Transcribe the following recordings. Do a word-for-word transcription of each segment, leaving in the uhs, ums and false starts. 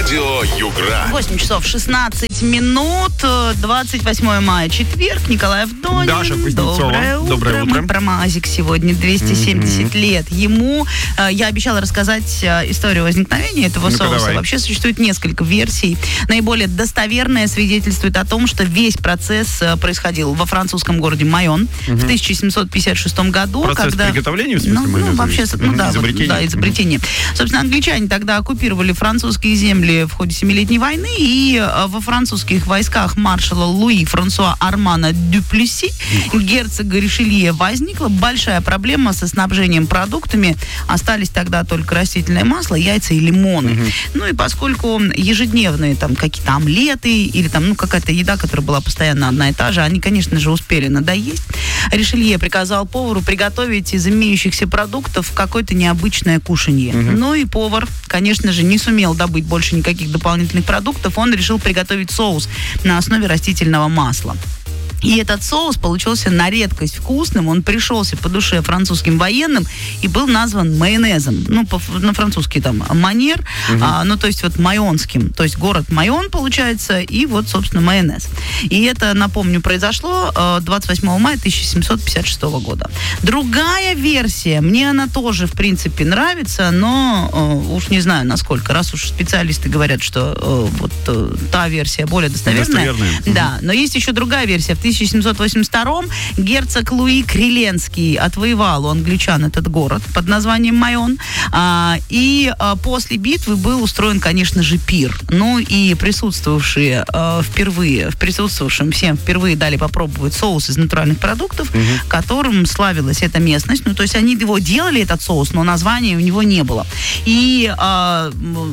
Радио Югра. восемь часов шестнадцать минут, двадцать восьмое мая, четверг. Николай Авдонин. Даша Кузнецова. Доброе утро. Доброе утро. Мы про МАЗик сегодня. двести семьдесят mm-hmm. лет ему. Я обещала рассказать историю возникновения этого Ну-ка, соуса. давай. Вообще существует несколько версий. Наиболее достоверная свидетельствует о том, что весь процесс происходил во французском городе Майон mm-hmm. в тысяча семьсот пятьдесят шестом году. Процесс когда... приготовления, в смысле, ну, майонеза? ну, вообще, ну, да, изобретение. Вот, да, изобретение. Mm-hmm. Собственно, англичане тогда оккупировали французские земли в ходе Семилетней войны, и во французских войсках маршала Луи Франсуа Армана Дюплесси, герцога Ришелье, возникла большая проблема со снабжением продуктами. Остались тогда только растительное масло, яйца и лимоны. Mm-hmm. Ну и поскольку ежедневные там какие-то омлеты или там, ну, какая-то еда, которая была постоянно одна и та же, они, конечно же, успели надоесть, Ришелье приказал повару приготовить из имеющихся продуктов какое-то необычное кушанье. Mm-hmm. Ну и повар, конечно же, не сумел добыть больше никаких дополнительных продуктов, он решил приготовить соус на основе растительного масла. И этот соус получился на редкость вкусным, он пришелся по душе французским военным и был назван майонезом. Ну, по, на французский там манер, угу. а, ну, то есть вот майонским. То есть город Майон, получается, и вот, собственно, майонез. И это, напомню, произошло двадцать восьмого мая тысяча семьсот пятьдесят шестого года. Другая версия, мне она тоже, в принципе, нравится, но э, уж не знаю, насколько. Раз уж специалисты говорят, что э, вот э, та версия более достоверная. Достоверная. Да, но есть еще другая версия. В тысяча семьсот восемьдесят втором герцог Луи Криленский отвоевал у англичан этот город под названием Майон. А, и а, после битвы был устроен, конечно же, пир. Ну и присутствовавшие а, впервые, присутствовавшим всем впервые дали попробовать соус из натуральных продуктов, угу. которым славилась эта местность. Ну, то есть они его делали, этот соус, но названия у него не было. И а,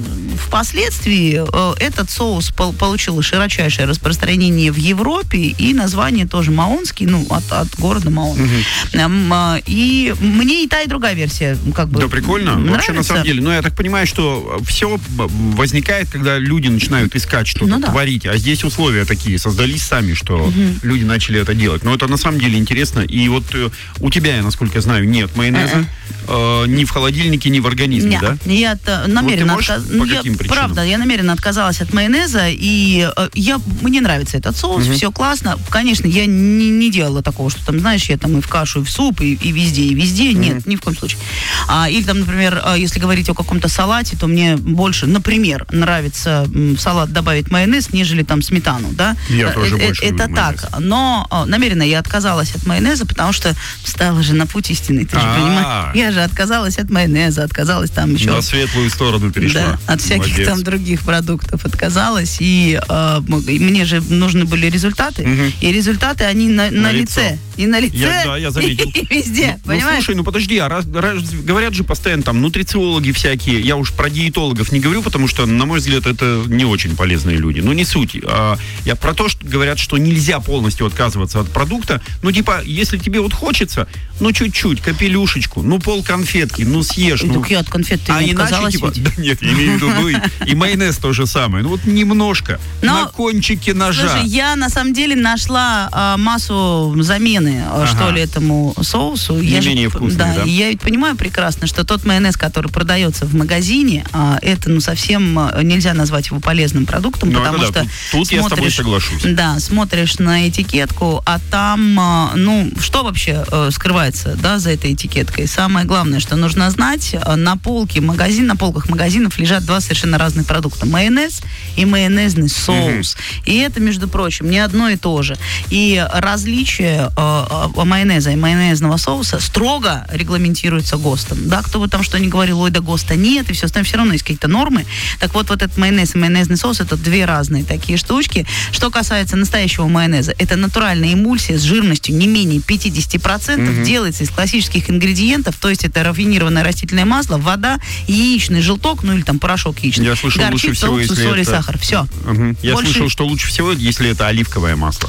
впоследствии а, этот соус пол- получил широчайшее распространение в Европе, и название тоже Маонский, ну, от, от города Маон. Угу. И мне и та, и другая версия как бы да, прикольно. нравится. Вообще, на самом деле, ну, я так понимаю, что все возникает, когда люди начинают искать что-то, ну, да. творить. А здесь условия такие создались сами, что угу. люди начали это делать. Но это на самом деле интересно. И вот у тебя, насколько я знаю, нет майонеза э, ни в холодильнике, ни в организме, нет, да? Я намеренно вот отказалась. По каким причинам? Правда, я намеренно отказалась от майонеза, и э, я, мне нравится этот соус, угу. все классно. Конечно, я не, не делала такого, что там, знаешь, я там и в кашу, и в суп, и, и везде, и везде. Mm-hmm. Нет, ни в коем случае. А, или там, например, если говорить о каком-то салате, то мне больше, например, нравится в салат добавить майонез, нежели там сметану, да? Я тоже э- больше Это майонез. так. Но а, намеренно я отказалась от майонеза, потому что встала же на путь истины, ты же А-а-а. понимаешь? Я же отказалась от майонеза, отказалась там еще... На светлую сторону перешла. Да, от всяких Молодец. там других продуктов отказалась, и э, мне же нужны были результаты, угу. и результаты, они на, на, на лице. Лицо. И на лице, я, да, я заметил. и, и везде, ну, понимаешь? Ну, слушай, ну подожди, а раз, раз, говорят же постоянно там нутрициологи всякие, я уж про диетологов не говорю, потому что, на мой взгляд, это не очень полезные люди. Ну, не суть. А, я про то, что говорят, что нельзя полностью отказываться от продукта. Ну, типа, если тебе вот хочется, ну, чуть-чуть, капелюшечку, ну, пол конфетки, ну, съешь. Ну, так я от конфет-то а не иначе, отказалась типа, ведь. да нет, я имею в виду, ну, и, и майонез то же самое. Ну, вот немножко, Но, на кончике ножа. Слушай, я, на самом деле, нашла а, массу замены, ага. что ли, этому соусу. Не я менее же, вкусный, да, да? Я ведь понимаю прекрасно, что тот майонез, который продается в магазине, а, это, ну, совсем нельзя назвать его полезным продуктом, ну, потому да, что тут, тут смотришь, я с тобой соглашусь. Да, смотришь на этикетку, а там, а, ну, что вообще а, скрывается, да, за этой этикеткой? Самое главное, что нужно знать, на полке магазин, на полках магазинов лежат два совершенно разных продукта. Майонез и майонезный соус. Mm-hmm. И это, между прочим, не одно и то же. И различие а, а, майонеза и майонезного соуса строго регламентируется ГОСТом. Да, кто бы там что ни говорил, ой, да ГОСТа нет, и все остальное, все равно есть какие-то нормы. Так вот, вот этот майонез и майонезный соус, это две разные такие штучки. Что касается настоящего майонеза, это натуральная эмульсия с жирностью не менее пятьдесят процентов, mm-hmm. делается из классических ингредиентов, то есть это рафинированное растительное масло, вода, яичный желток, ну или там порошок яичный. Я слышал, лучше горчица, всего, уксус, если соль и это... сахар. Все. Угу. Я Больше... слышал, что лучше всего, если это оливковое масло. Но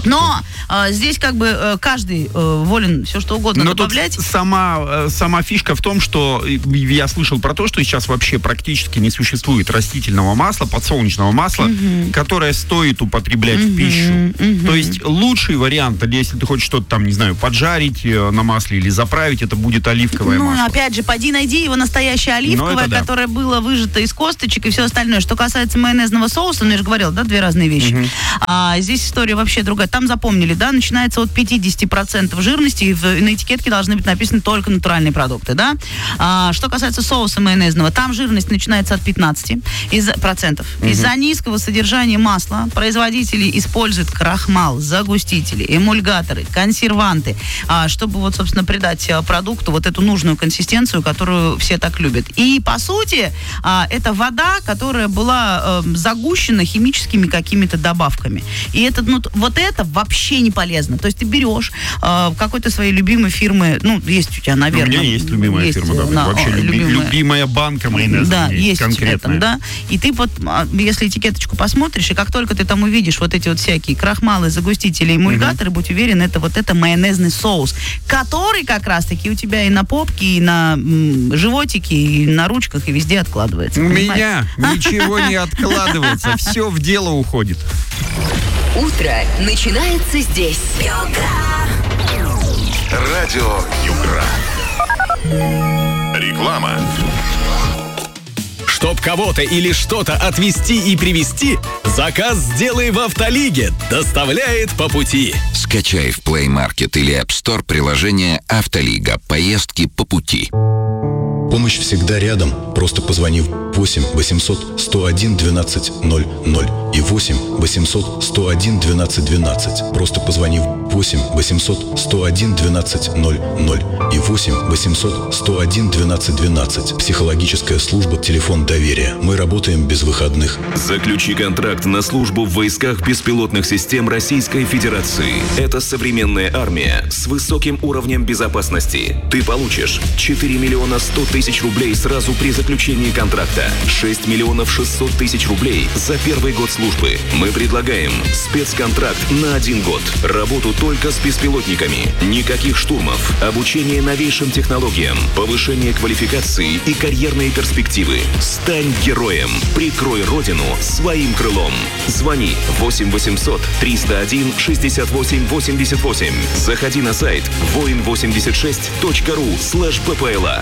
а, здесь как бы э, каждый э, волен все что угодно Но добавлять. тут сама, э, сама фишка в том, что э, я слышал про то, что сейчас вообще практически не существует растительного масла, подсолнечного масла, угу. которое стоит употреблять угу. в пищу. Угу. То есть лучший вариант, если ты хочешь что-то там, не знаю, поджарить на масле или заправить, это будет оливковое ну, масло. Ну, опять же, поди найди его настоящее оливковое, да. которое было выжато из косточек и все остальное. Что касается майонезного соуса, ну, я же говорила, да, две разные вещи. Угу. А, здесь история вообще другая. Там запомнили, да, начинается от пятьдесят процентов жирности, и в, и на этикетке должны быть написаны только натуральные продукты, да. А, что касается соуса майонезного, там жирность начинается от пятнадцати процентов. Угу. Из-за низкого содержания масла производители используют крахмал, загустители, эмульгаторы, консерванты, а, чтобы вот, собственно, придать продукту вот эту нужную консистенцию, которую все так любят. И, по сути, а, это вода, которая была э, загущена химическими какими-то добавками. И это, ну, вот это вообще не полезно. То есть ты берешь э, какой-то своей любимой фирмы, ну, есть у тебя, наверное. У меня есть любимая есть, фирма, да, на, вообще о, люби, любимая. любимая банка майонеза. Да, есть конкретная. Этом, да. И ты вот, если этикеточку посмотришь, и как только ты там увидишь вот эти вот всякие крахмалы, загустители, эмульгаторы, угу. будь уверен, это вот это майонезный соус, который как раз-таки у тебя и на попке, и на м, животике, и на ручках, и везде откладывается. У понимаешь? меня ничего не откладывается, все в дело уходит. Утро начинается здесь. Радио Югра. Реклама. Чтоб кого-то или что-то отвезти и привезти, заказ сделай в Автолиге. Доставляет по пути. Скачай в Play Market или App Store приложение «Автолига». Поездки по пути. Помощь всегда рядом. Просто позвони в восемь восемьсот сто один двенадцать ноль ноль и восемь восемьсот сто один двенадцать двенадцать. Просто позвони в восемь восемьсот сто один двенадцать ноль ноль и восемь восемьсот сто один двенадцать двенадцать. Психологическая служба, телефон доверия. Мы работаем без выходных. Заключи контракт на службу в войсках беспилотных систем Российской Федерации. Это современная армия с высоким уровнем безопасности. Ты получишь четыре миллиона сто тысяч рублей сразу при заключении контракта, шесть миллионов шестьсот тысяч рублей за первый год службы. Мы предлагаем спецконтракт на один год. Работу только с беспилотниками. Никаких штурмов. Обучение новейшим технологиям. Повышение квалификации и карьерные перспективы. Стань героем. Прикрой родину своим крылом. Звони восемь восемьсот триста один шестьдесят восемь восемьдесят восемь. Заходи на сайт воин восемьдесят шесть точка ру слэш ППЛА.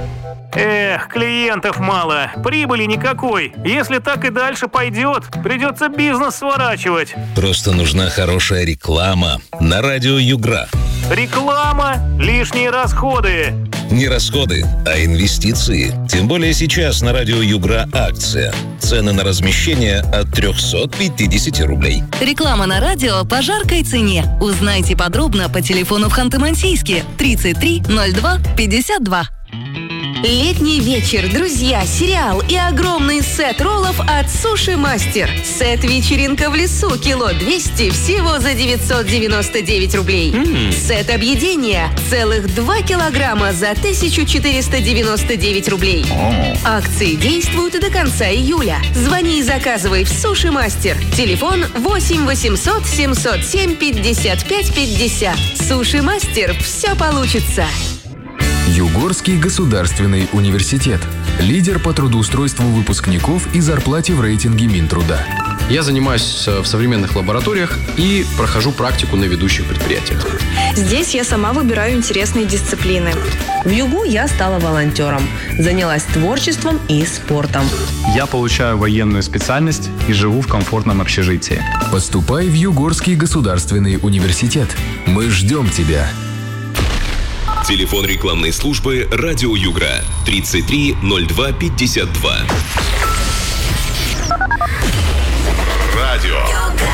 Эх, клиентов мало, прибыли никакой. Если так и дальше пойдет, придется бизнес сворачивать. Просто нужна хорошая реклама на радио Югра. Реклама? Лишние расходы. Не расходы, а инвестиции. Тем более сейчас на радио Югра акция. Цены на размещение от триста пятьдесят рублей. Реклама на радио по жаркой цене. Узнайте подробно по телефону в Ханты-Мансийске тридцать три ноль два пятьдесят два. Летний вечер, друзья, сериал и огромный сет роллов от Суши Мастер. Сет «Вечеринка в лесу» кило двести всего за девятьсот девяносто девять рублей. Mm. Сет объедения целых два килограмма за тысячу четыреста девяносто девять рублей. Oh. Акции действуют до конца июля. Звони и заказывай в Суши Мастер. Телефон восемь восемьсот семьсот семь пятьдесят пять пятьдесят. Суши Мастер. Все получится. Югорский государственный университет. Лидер по трудоустройству выпускников и зарплате в рейтинге Минтруда. Я занимаюсь в современных лабораториях и прохожу практику на ведущих предприятиях. Здесь я сама выбираю интересные дисциплины. В ЮГУ я стала волонтером, занялась творчеством и спортом. Я получаю военную специальность и живу в комфортном общежитии. Поступай в Югорский государственный университет. Мы ждем тебя. Телефон рекламной службы «Радио Югра» тридцать три ноль два пятьдесят два. Радио